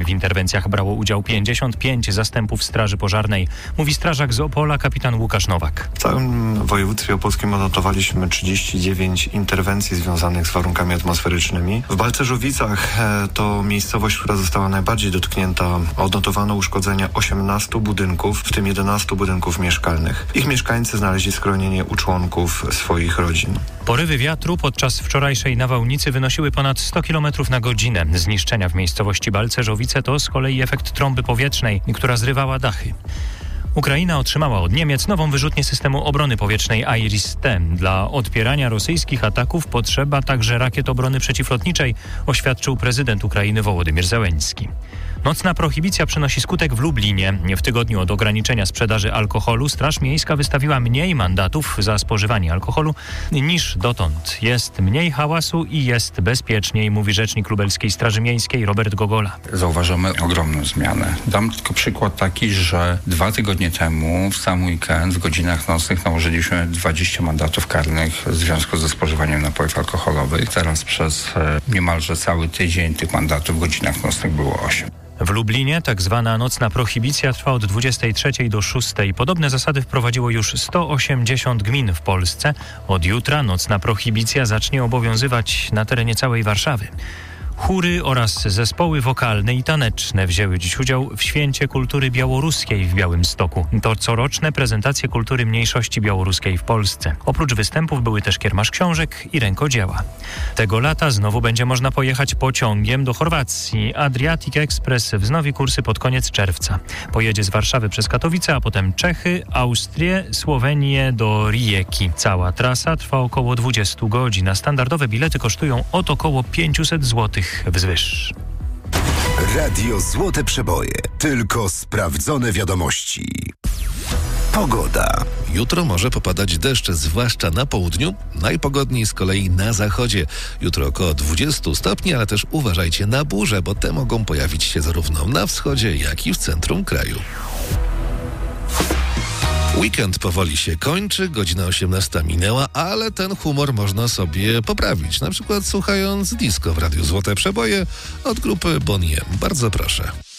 W interwencjach brało udział 55 zastępów Straży Pożarnej, mówi strażak z Opola kapitan Łukasz Nowak. W całym województwie opolskim odnotowaliśmy 39 interwencji związanych z warunkami atmosferycznymi. W Balcerzowicach to miejscowość, która została najbardziej dotknięta. Odnotowano uszkodzenia 18 budynków, w tym 11 budynków mieszkalnych. Ich mieszkańcy znaleźli schronienie u członków swoich rodzin. Porywy wiatru podczas wczorajszej nawałnicy wynosiły ponad 100 km na godzinę. Zniszczenia w miejscowości Balcerzowice to z kolei efekt trąby powietrznej, która zrywała dachy. Ukraina otrzymała od Niemiec nową wyrzutnię systemu obrony powietrznej IRIS-T. Dla odpierania rosyjskich ataków potrzeba także rakiet obrony przeciwlotniczej, oświadczył prezydent Ukrainy Wołodymyr Zełenski. Nocna prohibicja przynosi skutek w Lublinie. W tygodniu od ograniczenia sprzedaży alkoholu Straż Miejska wystawiła mniej mandatów za spożywanie alkoholu niż dotąd. Jest mniej hałasu i jest bezpieczniej, mówi rzecznik lubelskiej Straży Miejskiej Robert Gogola. Zauważamy ogromną zmianę. Dam tylko przykład taki, że 2 tygodnie temu w sam weekend w godzinach nocnych nałożyliśmy 20 mandatów karnych w związku ze spożywaniem napojów alkoholowych. Teraz przez niemalże cały tydzień tych mandatów w godzinach nocnych było 8. W Lublinie tak zwana nocna prohibicja trwa od 23 do 6. Podobne zasady wprowadziło już 180 gmin w Polsce. Od jutra nocna prohibicja zacznie obowiązywać na terenie całej Warszawy. Chóry oraz zespoły wokalne i taneczne wzięły dziś udział w Święcie Kultury Białoruskiej w Białymstoku. To coroczne prezentacje kultury mniejszości białoruskiej w Polsce. Oprócz występów były też kiermasz książek i rękodzieła. Tego lata znowu będzie można pojechać pociągiem do Chorwacji. Adriatic Express wznowi kursy pod koniec czerwca. Pojedzie z Warszawy przez Katowice, a potem Czechy, Austrię, Słowenię do Rijeki. Cała trasa trwa około 20 godzin, a standardowe bilety kosztują od około 500 zł. Wzwyż. Radio Złote Przeboje. Tylko sprawdzone wiadomości. Pogoda. Jutro może popadać deszcz, zwłaszcza na południu, najpogodniej z kolei na zachodzie. Jutro około 20 stopni, ale też uważajcie na burze, bo te mogą pojawić się zarówno na wschodzie, jak i w centrum kraju. Weekend powoli się kończy, godzina 18 minęła, ale ten humor można sobie poprawić. Na przykład słuchając disco w Radiu Złote Przeboje od grupy Bonnie M. Bardzo proszę.